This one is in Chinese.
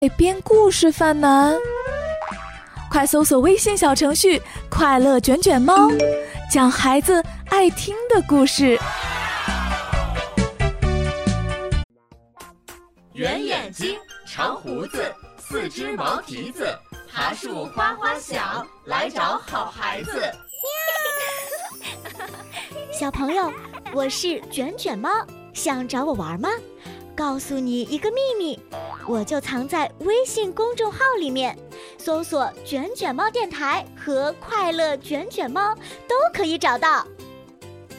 编故事犯难，快搜索微信小程序快乐卷卷猫，讲孩子爱听的故事。 圆眼睛，长胡子，四只毛蹄子，爬树哗哗响，来找好孩子。 小朋友，我是卷卷猫，想找我玩吗？告诉你一个秘密，我就藏在微信公众号里面，搜索卷卷猫电台和快乐卷卷猫都可以找到。